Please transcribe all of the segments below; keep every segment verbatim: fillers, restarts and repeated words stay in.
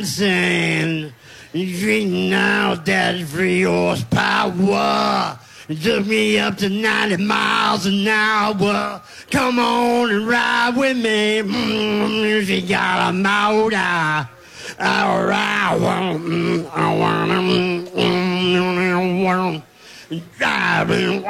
Saying, drinking out that free horsepower. It took me up to ninety miles an hour. Come on and ride with me. Mm, she got a motor. All right, well, mm, I want to. Mm, driving.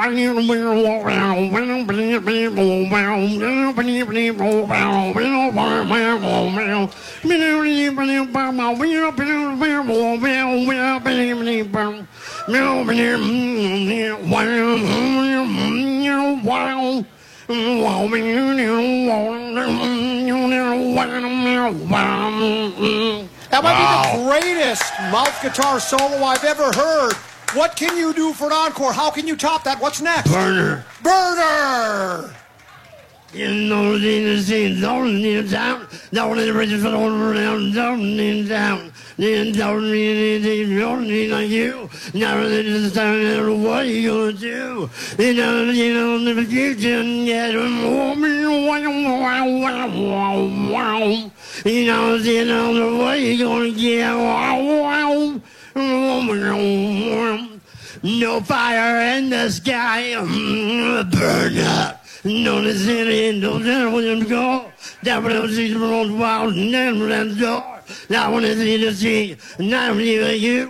That might be the greatest mouth guitar solo I've ever heard. What can you do for an encore? How can you top that? What's next? Burner. Burner! You know, the scene, don't need down, don't need riches, don't around, don't need down, then don't need anything, don't need like you. Now that it's time, what are you gonna do? You know, you know, in the future, yeah, wow, wow, you know, you know, what are you gonna get? Wow, wow. No fire in the sky, burn up. No, the city, no, down with him go. Down with him, see the road wild, and down with that door. Now, when I see the sea, now, leave you.